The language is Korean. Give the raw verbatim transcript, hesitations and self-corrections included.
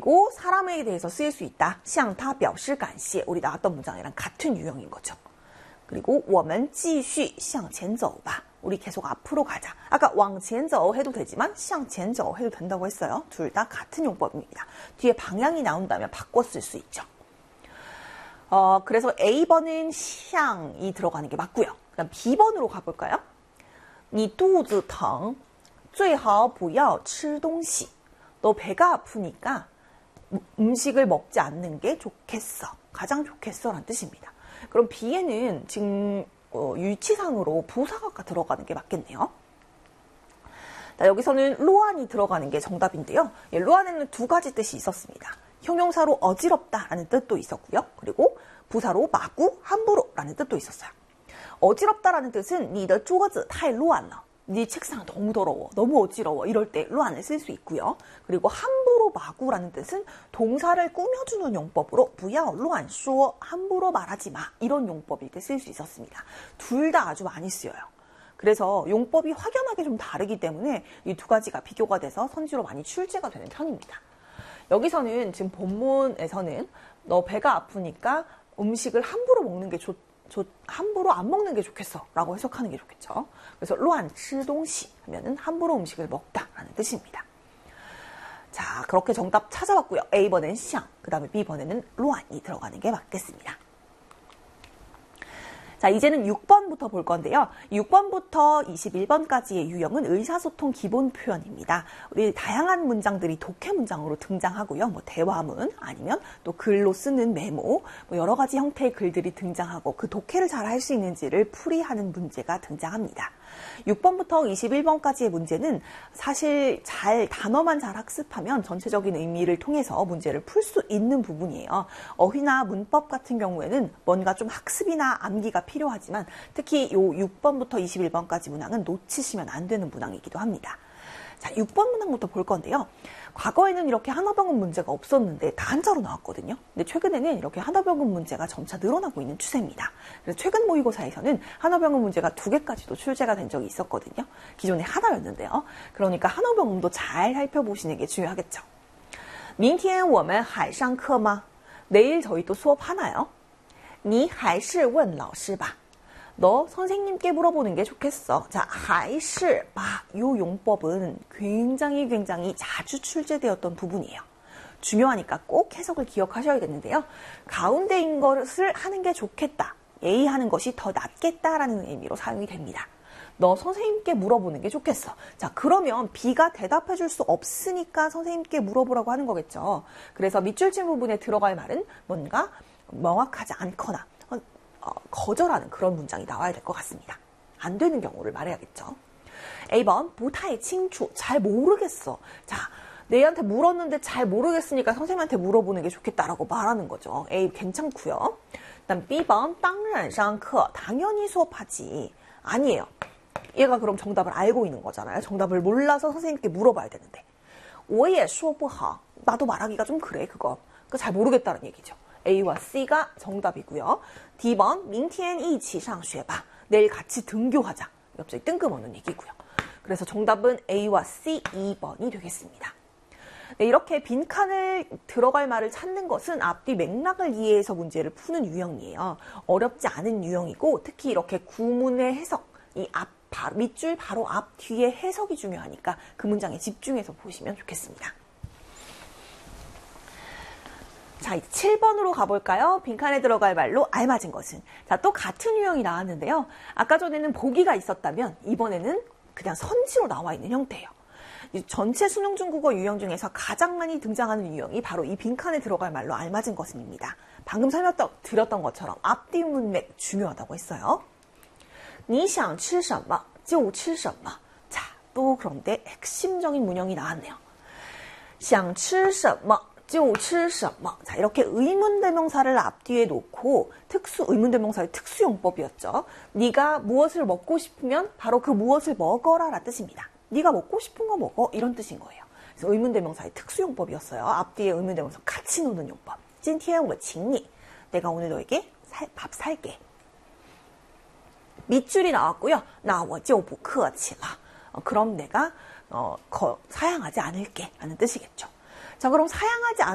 그리고 사람에 대해서 쓰일 수 있다. 向他表示感谢. 우리 나왔던 문장이랑 같은 유형인 거죠. 그리고 我们继续向前走吧. 우리 계속 앞으로 가자. 아까 往前走 해도 되지만 向前走 해도 된다고 했어요. 둘 다 같은 용법입니다. 뒤에 방향이 나온다면 바꿔 쓸 수 있죠. 어, 그래서 A번은 向이 들어가는 게 맞고요. 그다음 B번으로 가볼까요? 你肚子疼最好不要吃东西. 너 배가 아프니까 음식을 먹지 않는 게 좋겠어. 가장 좋겠어 라는 뜻입니다. 그럼 B에는 지금 어, 유치상으로 부사가 들어가는 게 맞겠네요. 자, 여기서는 로안이 들어가는 게 정답인데요. 예, 로안에는 두 가지 뜻이 있었습니다. 형용사로 어지럽다라는 뜻도 있었고요. 그리고 부사로 마구, 함부로 라는 뜻도 있었어요. 어지럽다라는 뜻은 你的桌子太乱了. 네 책상 너무 더러워, 너무 어지러워 이럴 때 루안을 쓸 수 있고요. 그리고 함부로 마구라는 뜻은 동사를 꾸며주는 용법으로 不要乱说, 함부로 말하지 마 이런 용법일 때 쓸 수 있었습니다. 둘 다 아주 많이 쓰여요. 그래서 용법이 확연하게 좀 다르기 때문에 이 두 가지가 비교가 돼서 선지로 많이 출제가 되는 편입니다. 여기서는 지금 본문에서는 너 배가 아프니까 음식을 함부로 먹는 게 좋 저 함부로 안 먹는 게 좋겠어 라고 해석하는 게 좋겠죠. 그래서 乱吃东西 하면은 함부로 음식을 먹다 라는 뜻입니다. 자, 그렇게 정답 찾아봤고요. A번엔 向, 그 다음에 B번에는 乱이 들어가는 게 맞겠습니다. 자, 이제는 육 번부터 볼 건데요. 육 번부터 이십일 번까지의 유형은 의사소통 기본 표현입니다. 우리 다양한 문장들이 독해 문장으로 등장하고요. 뭐 대화문 아니면 또 글로 쓰는 메모, 뭐 여러 가지 형태의 글들이 등장하고 그 독해를 잘 할 수 있는지를 풀이하는 문제가 등장합니다. 육 번부터 이십일 번까지의 문제는 사실 잘 단어만 잘 학습하면 전체적인 의미를 통해서 문제를 풀 수 있는 부분이에요. 어휘나 문법 같은 경우에는 뭔가 좀 학습이나 암기가 필요하지만 특히 요 육 번부터 이십일 번까지 문항은 놓치시면 안 되는 문항이기도 합니다. 자, 육 번 문항부터 볼 건데요. 과거에는 이렇게 하나병은 문제가 없었는데 다 한자로 나왔거든요. 근데 최근에는 이렇게 하나병은 문제가 점차 늘어나고 있는 추세입니다. 그래서 최근 모의고사에서는 하나병은 문제가 두 개까지도 출제가 된 적이 있었거든요. 기존에 하나였는데요. 그러니까 하나병음도 잘 살펴보시는 게 중요하겠죠. 明天我们还上课吗? 내일 저희 또 수업하나요? 你还是问老师吧. 너 선생님께 물어보는 게 좋겠어. 자, 还是봐. 요 용법은 굉장히 굉장히 자주 출제되었던 부분이에요. 중요하니까 꼭 해석을 기억하셔야겠는데요. 가운데인 것을 하는 게 좋겠다. A 하는 것이 더 낫겠다라는 의미로 사용이 됩니다. 너 선생님께 물어보는 게 좋겠어. 자, 그러면 B가 대답해 줄 수 없으니까 선생님께 물어보라고 하는 거겠죠. 그래서 밑줄친 부분에 들어갈 말은 뭔가 명확하지 않거나 어, 거절하는 그런 문장이 나와야 될 것 같습니다. 안 되는 경우를 말해야겠죠. A번 不太清楚, 잘 모르겠어. 자, 내한테 물었는데 잘 모르겠으니까 선생님한테 물어보는 게 좋겠다라고 말하는 거죠. A 괜찮고요. 그다음 B번 当然上课, 당연히 수업하지. 아니에요. 얘가 그럼 정답을 알고 있는 거잖아요. 정답을 몰라서 선생님께 물어봐야 되는데. 我也说不好, 나도 말하기가 좀 그래 그거. 그 잘 모르겠다는 얘기죠. A와 C가 정답이고요. D번 明天一起上学吧. 내일 같이 등교하자. 갑자기 뜬금없는 얘기고요. 그래서 정답은 A와 C, 이 번이 되겠습니다. 네, 이렇게 빈칸을 들어갈 말을 찾는 것은 앞뒤 맥락을 이해해서 문제를 푸는 유형이에요. 어렵지 않은 유형이고 특히 이렇게 구문의 해석, 이 앞, 바로, 밑줄 바로 앞, 뒤에 해석이 중요하니까 그 문장에 집중해서 보시면 좋겠습니다. 자, 이제 칠 번으로 가볼까요? 빈칸에 들어갈 말로 알맞은 것은. 자, 또 같은 유형이 나왔는데요. 아까 전에는 보기가 있었다면 이번에는 그냥 선지로 나와 있는 형태예요. 이 전체 수능 중국어 유형 중에서 가장 많이 등장하는 유형이 바로 이 빈칸에 들어갈 말로 알맞은 것은입니다. 방금 설명드렸던 것처럼 앞뒤 문맥 중요하다고 했어요. 你想吃什么就吃什么. 자, 또 그런데 핵심적인 문형이 나왔네요. 想吃什么就吃什么. 자, 이렇게 의문대명사를 앞뒤에 놓고 특수 의문대명사의 특수용법이었죠. 네가 무엇을 먹고 싶으면 바로 그 무엇을 먹어라 라는 뜻입니다. 네가 먹고 싶은 거 먹어 이런 뜻인 거예요. 그래서 의문대명사의 특수용법이었어요. 앞뒤에 의문대명사 같이 노는 용법. 今天我请你. 내가 오늘 너에게 살, 밥 살게. 밑줄이 나왔고요. 那我就不客气了. 어, 그럼 내가 어, 거, 사양하지 않을게 라는 뜻이겠죠. 자, 그럼 사양하지 않